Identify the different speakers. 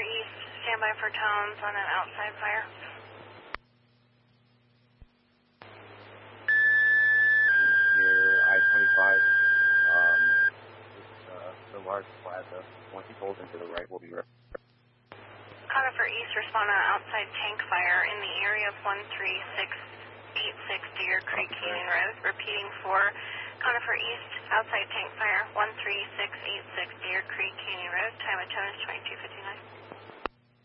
Speaker 1: East, standby for tones on an outside fire.
Speaker 2: Here, I-25. The large plaza. Once he pulls into the right, we'll be ready.
Speaker 1: Conifer East, respond on outside tank fire in the area of 13686 Deer Creek Canyon Road. Repeating for Conifer East, outside tank fire, 13686 Deer Creek Canyon Road. Time of tone is 22:59.